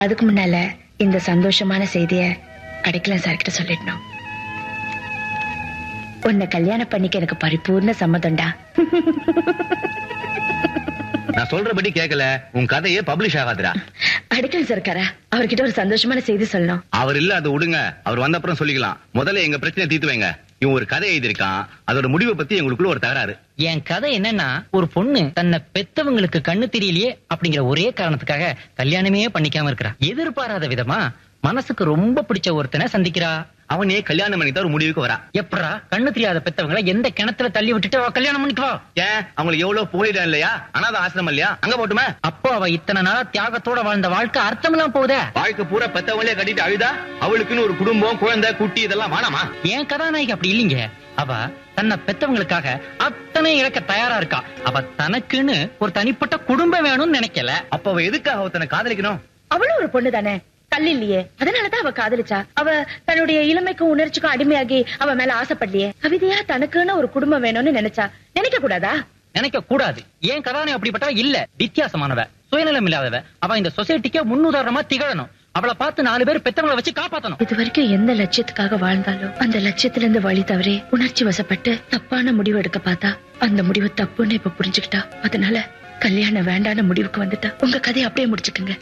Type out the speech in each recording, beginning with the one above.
அதுக்கு முன்னால இந்த சந்தோஷமான செய்திய அடைக்கலம் சார் கிட்ட சொல்லிடணும். உன்னை கல்யாணம் பண்ணிக்க எனக்கு பரிபூர்ண சம்மதம்டா. நான் சொல்றபடி கேட்கல, உன் கதையே பப்ளிஷ் ஆகாதுடா. அடைக்கலம் சார் இருக்காரா? அவர்கிட்ட ஒரு சந்தோஷமான செய்தி சொல்லணும். அவர் இல்ல, அதை விடுங்க. அவர் வந்த அப்புறம் சொல்லிக்கலாம். முதல்ல எங்க பிரச்சனை தீர்த்து வைங்க. இவன் ஒரு கதை எழுதியிருக்கான். அதோட முடிவை பத்தி எங்களுக்குள்ள ஒரு தகராறு. என் கதை என்னன்னா, ஒரு பொண்ணு தன்னை பெத்தவங்களுக்கு கண்ணு தெரியலையே அப்படிங்கிற ஒரே காரணத்துக்காக கல்யாணமே பண்ணிக்காம இருக்கிறா. எதிர்பாராத விதமா மனசுக்கு ரொம்ப பிடிச்ச ஒருத்தனை சந்திக்கிறா. அவனே கல்யாணம் பண்ணிட்டு ஒரு முடிவுக்கு வரா. எப்படா கண்ணு தெரியாத பெத்தவங்களை எந்த கிணத்துல தள்ளி விட்டுட்டு அவ கல்யாணம் பண்ணிக்குவா? ஏன் அவங்களுக்கு எவ்வளவு போயிடும் இல்லையா? அனாத ஆசிரமம் இல்லையா? அங்க போட்டுமே. அப்போ அவ இத்தனை நாளா தியாகத்தோட வாழ்ந்த வாழ்க்கை அர்த்தமெல்லாம் போகுதே. வாழ்க்கை பூரா பெத்தவங்களே கட்டிட்டு அழுதா அவளுக்குன்னு ஒரு குடும்பம், குழந்தை, குட்டி இதெல்லாம் வேணாமா? என் கதாநாயகி அப்படி இல்லீங்க. அவ தன்னை பெத்தவங்களுக்காக அத்தனை இழக்க தயாரா இருக்கா. அவ தனக்குன்னு ஒரு தனிப்பட்ட குடும்பம் வேணும்னு நினைக்கல. அப்ப அவ எதுக்காக அவ தன்னை காதலிக்கணும்? அவளும் ஒரு பொண்ணு தானே, கல் இல்லையே. அதனாலதான் அவ காதலிச்சா. அவ தன்னுடைய இளமைக்கும் உணர்ச்சிக்கும் அடிமையாகி அவ மேல ஆசைப்படலையே. கவிதையா தனக்குன்னு ஒரு குடும்பம் வேணும்னு நினைக்க கூடாதா? நினைக்க கூடாது. ஏன் கதாநாயகி அப்படிப்பட்டவ இல்ல, வித்தியாசமானவ, சுயநலம் இல்லாதவ. அவ இந்த சொசைட்டிக்கு முன்னுதாரணமா திகழணும். அவளை பார்த்து 4 பேர் பெத்தவங்களை வச்சு காப்பாத்தணும். இது வரைக்கும் எந்த லட்சியத்துக்காக வாழ்ந்தாலும் அந்த லட்சியத்துல இருந்து வழி தவறி உணர்ச்சி வசப்பட்டு தப்பான முடிவு எடுக்க பார்த்தா அந்த முடிவு தப்புன்னு இப்ப புரிஞ்சுக்கிட்டா. அதனால கல்யாணம் வேண்டான முடிவுக்கு வந்துட்டா. உங்க கதையை அப்படியே முடிச்சுக்குங்க.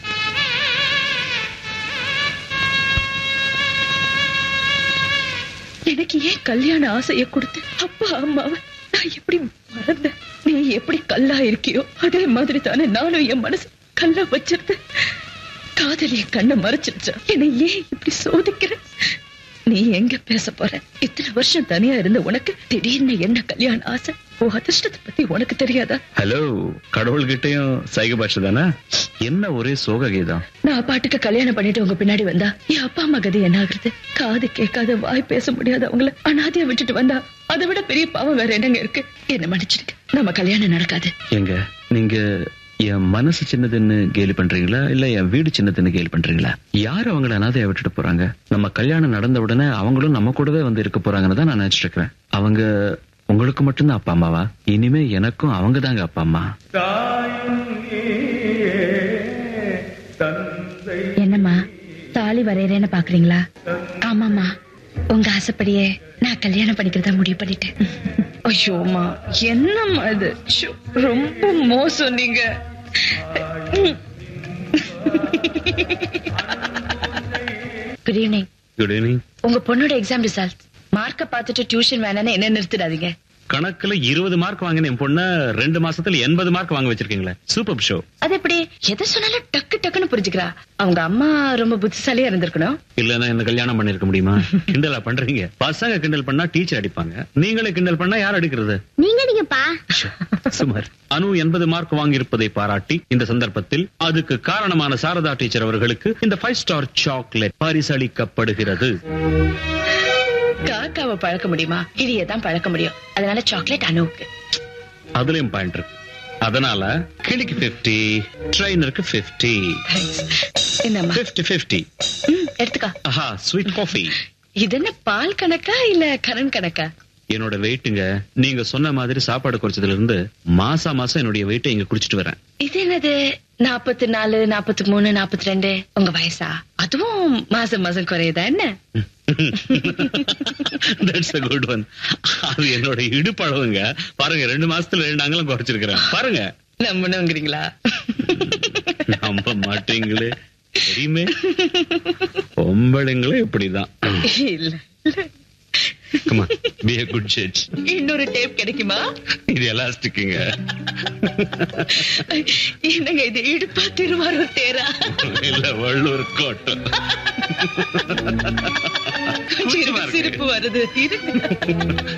எனக்கு ஏன் கல்யாண ஆசைய கொடுத்து அப்பா அம்மாவை நான் எப்படி மறந்தேன்? நீ எப்படி கல்லா இருக்கியோ அதே மாதிரி தானே நானும் என் மனசு கல்லா வச்சிருந்த. காதலிய கண்ணை மறைச்சிருச்சா? என்னை ஏன் இப்படி சோதிக்கிற? நீ எங்க பேச போற? இத்தனை வருஷம் தனியா இருந்த உனக்கு திடீர்னு என்ன கல்யாண ஆசை? உன் அதிர்ஷ்டத்தை பத்தி உனக்கு தெரியாதா? ஹலோ, கடவுள்கிட்டயும் சைக பாஷை தானே? என்ன ஒரே சோக கீதம். நான் பாட்டுக்கு கல்யாணம் பண்ணிட்டு உங்க பின்னாடி வந்தா என் அப்பா அம்மா கதை என்ன ஆகுறது? காது கேட்காத, வாய் பேச முடியாத அவங்கள அனாதையா விட்டுட்டு வந்தா அதை விட பெரிய பாவம் வேற என்னங்க இருக்கு? என்ன மன்னிச்சிருக்க, நம்ம கல்யாணம் நடக்காது. எங்க நீங்க என் மனசு சின்னதுன்னு கேலி பண்றீங்களா, இல்ல என் வீடு சின்னதுன்னு கேலி பண்றீங்களா? யாரு அவங்கள அனாதையா விட்டுட்டு போறாங்க? நம்ம கல்யாணம் நடந்த உடனே அவங்களும் நம்ம கூடவே வந்து இருக்க போறாங்கன்னு தான் நான் நினைச்சிட்டு இருக்கிறேன். அவங்க உங்களுக்கு மட்டும்தான் அப்பா அம்மாவா? இனிமே எனக்கும் அவங்க தாங்க அப்பா அம்மா. என்னம்மா தாலி வரையறேன்னு பாக்குறீங்களா? ஆமாமா, உங்க ஆசைப்படியே நான் கல்யாணம் பண்ணிக்கிறதா முடிவு பண்ணிட்டேன். ஐயோமா, என்னம்மா இது? ரொம்ப மோசம் நீங்க. Good evening. Good evening. உங்க பொண்ணோட எக்ஸாம் ரிசல்ட் மார்க்க பார்த்துட்டு டியூஷன் வேணான்னு என்ன நிறுத்திடாதீங்க. கணக்குல 20 மார்க் வாங்கின என் பொண்ண 2 மாசத்துல 80 மார்க் வாங்க வச்சிருக்கீங்களே, சூப்பர் ஷோ. அது எப்படி எதை சொன்னாலும் டக்கு டக்குன்னு புரிஞ்சுக்கிறா? அவங்க அம்மா ரொம்ப புத்திசாலியா இருந்திருக்கணும். இல்லன்னா என்ன கல்யாணம் பண்ணிருக்க முடியுமா? கிண்டலா பண்றீங்க? பசங்க கிண்டல் பண்ணா டீச்சர் அடிப்பாங்க, நீங்களே கிண்டல் பண்ணா யார் அடிக்கிறது? நீங்கப்பா. சுமார் அனு 80 மார்க் வாங்கியிருப்பதை பாராட்டி இந்த சந்தர்ப்பத்தில் அதுக்கு காரணமான சாரதா டீச்சர் அவர்களுக்கு இந்த 5 ஸ்டார் சாக்லேட் பரிசளிக்கப்படுகிறது. காக்காவை பழக்க முடியுமா? கிளியதான் பழக்க முடியும். அதனால சாக்லேட் அனுவுக்கு. அதுலயும் பாயிண்ட் இருக்கு. அதனால கிளிக்கு 50, ட்ரெயினருக்கு 50. என்னம்மா 50-50. எடுத்துக்கா. ஆஹா, ஸ்வீட் காஃபி. இது என்ன பால் கணக்கா இல்ல கரண் கணக்கா? என்னோட வெயிட்டுங்க, நீங்க சொன்ன மாதிரி சாப்பாடு குறைச்சதுல இருந்து மாசம் என்னுடைய வெயிட்டை இங்க குடிச்சிட்டு வரேன். இது என்னது 44, 43, 42? உங்க வயசா? அதுவும் மாசம் குறையுதா என்ன? That's a good one. அது என்னோட இடுப்பளவுங்க. பாருங்க, 2 மாசத்துல 2 அங்கலம் குறைச்சிருக்கிறேன். பாருங்க. நம்பணுங்கிறீங்களா? நம்ப மாட்டீங்களே. தெரியுமே, பொம்பளைங்களே இப்படிதான். இல்ல. Come on, be a good judge. இன்னொரு டேப் கிடைக்குமா? இது எலாஸ்டிக்குங்க. என்னங்க இது, இடுப்பா திருவாரூர் தேரா? இல்ல, வள்ளூர் கோட்டை. சிரிப்பு வருது.